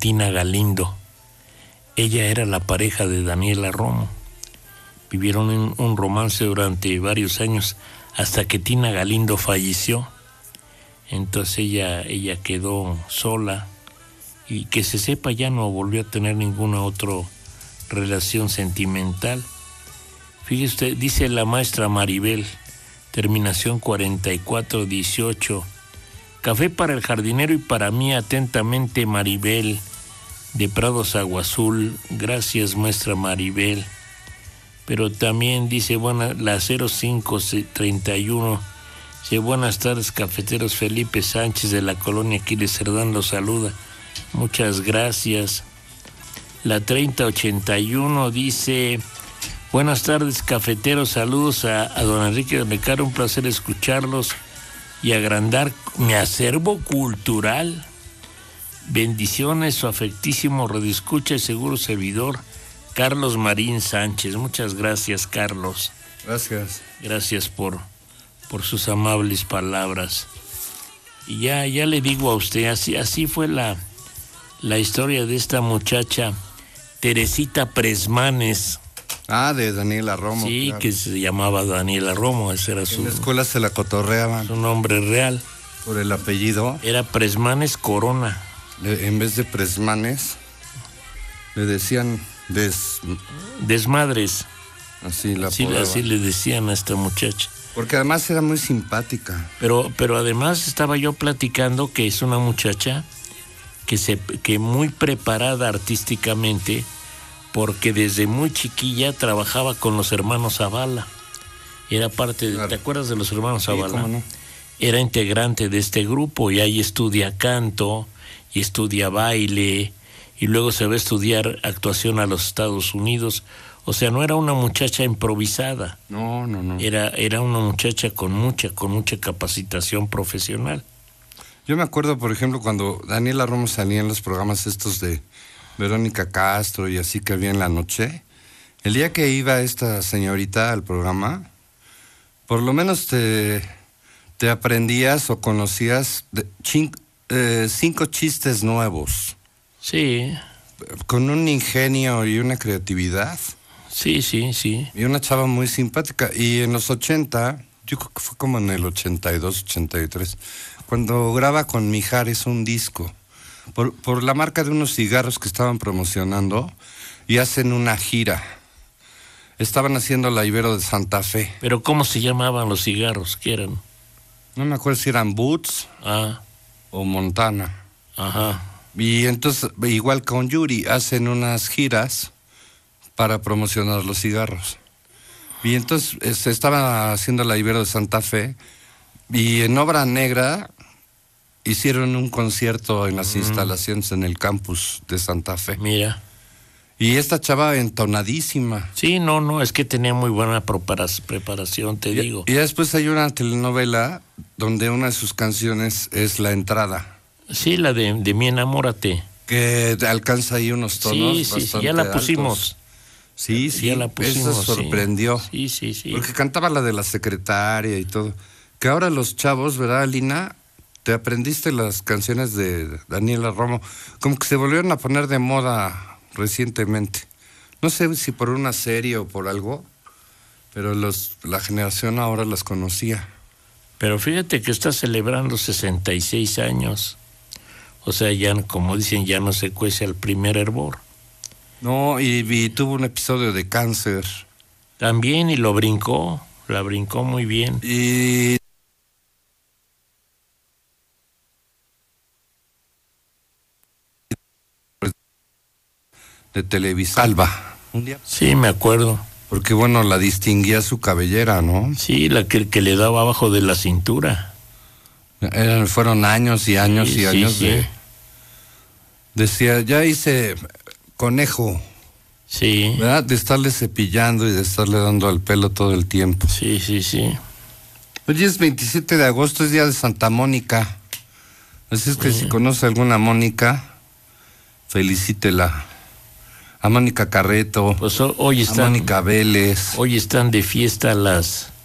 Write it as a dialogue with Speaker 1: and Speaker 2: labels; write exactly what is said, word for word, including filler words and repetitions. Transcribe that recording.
Speaker 1: Tina Galindo. Ella era la pareja de Daniela Romo. Vivieron un, un romance durante varios años hasta que Tina Galindo falleció. Entonces ella, ella quedó sola y que se sepa ya no volvió a tener ninguna otra relación sentimental. Fíjese usted, dice la maestra Maribel, terminación cuarenta y cuatro dieciocho. Café para el jardinero y para mí atentamente Maribel, de Prados Agua Azul. Gracias, maestra Maribel. Pero también dice, bueno, la cero cinco treinta y uno, dice, buenas tardes, cafeteros. Felipe Sánchez de la colonia Aquiles Cerdán los saluda. Muchas gracias. La treinta ochenta y uno dice, buenas tardes, cafeteros. Saludos a, a don Enrique de Recaro. Un placer escucharlos y agrandar mi acervo cultural. Bendiciones, su afectísimo radioescucha y seguro servidor, Carlos Marín Sánchez. Muchas gracias, Carlos.
Speaker 2: Gracias.
Speaker 1: Gracias por, por sus amables palabras. Y ya, ya le digo a usted, así, así fue la, la historia de esta muchacha, Teresita Presmanes.
Speaker 2: Ah, de Daniela Romo.
Speaker 1: Sí,
Speaker 2: claro.
Speaker 1: Que se llamaba Daniela Romo, ese era su...
Speaker 2: En la escuela se la cotorreaban.
Speaker 1: Su nombre real.
Speaker 2: Por el apellido.
Speaker 1: Era Presmanes Corona.
Speaker 2: Le, en vez de Presmanes, le decían des...
Speaker 1: Desmadres.
Speaker 2: Así la
Speaker 1: así, así le decían a esta muchacha.
Speaker 2: Porque además era muy simpática.
Speaker 1: Pero, pero además estaba yo platicando que es una muchacha que, se, que muy preparada artísticamente, porque desde muy chiquilla trabajaba con los hermanos Zavala. Era parte de... Claro. ¿Te acuerdas de los hermanos Zavala? Sí,
Speaker 2: ¿cómo no?
Speaker 1: Era integrante de este grupo y ahí estudia canto y estudia baile y luego se va a estudiar actuación a los Estados Unidos. O sea, no era una muchacha improvisada.
Speaker 2: No, no, no.
Speaker 1: Era, era una muchacha con mucha, con mucha capacitación profesional.
Speaker 2: Yo me acuerdo, por ejemplo, cuando Daniela Romo salía en los programas estos de Verónica Castro y así que había en la noche. El día que iba esta señorita al programa, por lo menos te, te aprendías o conocías de chin, eh, cinco chistes nuevos.
Speaker 1: Sí.
Speaker 2: Con un ingenio y una creatividad.
Speaker 1: Sí, sí, sí.
Speaker 2: Y una chava muy simpática. Y en los ochenta, yo creo que fue como en el ochenta y dos, ochenta y tres, cuando graba con Mijares un disco, por, por la marca de unos cigarros que estaban promocionando, y hacen una gira. Estaban haciendo la Ibero de Santa Fe.
Speaker 1: ¿Pero cómo se llamaban los cigarros? ¿Qué eran?
Speaker 2: No me acuerdo si eran Boots
Speaker 1: ah.
Speaker 2: o Montana.
Speaker 1: Ajá.
Speaker 2: Y entonces, igual con Yuri, hacen unas giras para promocionar los cigarros. Y entonces se estaba haciendo la Ibero de Santa Fe, y en Obra Negra hicieron un concierto en las mm. instalaciones en el campus de Santa Fe.
Speaker 1: Mira.
Speaker 2: Y esta chava entonadísima.
Speaker 1: Sí, no, no, es que tenía muy buena preparación, te
Speaker 2: y,
Speaker 1: digo.
Speaker 2: Y después hay una telenovela donde una de sus canciones es La Entrada.
Speaker 1: Sí, la de, de Mi Enamórate.
Speaker 2: Que alcanza ahí unos tonos
Speaker 1: sí, sí, sí, ya la pusimos.
Speaker 2: Altos. Sí, sí,
Speaker 1: ya la pusimos,
Speaker 2: eso sorprendió.
Speaker 1: Sí, sí, sí.
Speaker 2: Porque cantaba la de la secretaria y todo. Que ahora los chavos, ¿verdad, Lina? Te aprendiste las canciones de Daniela Romo. Como que se volvieron a poner de moda recientemente. No sé si por una serie o por algo, pero los, la generación ahora las conocía.
Speaker 1: Pero fíjate que está celebrando sesenta y seis años. O sea, ya, como dicen, ya no se cuece al primer hervor.
Speaker 2: No, y, y tuvo un episodio de cáncer.
Speaker 1: También, y lo brincó, la brincó muy bien.
Speaker 2: Y... de Televisa. Alba.
Speaker 1: Un día. Sí, me acuerdo.
Speaker 2: Porque, bueno, la distinguía su cabellera, ¿no?
Speaker 1: Sí, la que, que le daba abajo de la cintura.
Speaker 2: Eran, fueron años y años sí, y años sí, de... Sí. Decía, ya hice conejo.
Speaker 1: Sí.
Speaker 2: ¿Verdad? De estarle cepillando y de estarle dando al pelo todo el tiempo.
Speaker 1: Sí, sí, sí.
Speaker 2: Hoy es veintisiete de agosto, es día de Santa Mónica. Así es que sí. Si conoce alguna Mónica, felicítela. A Mónica Carreto,
Speaker 1: pues hoy están,
Speaker 2: a Mónica Vélez.
Speaker 1: Hoy están de fiesta las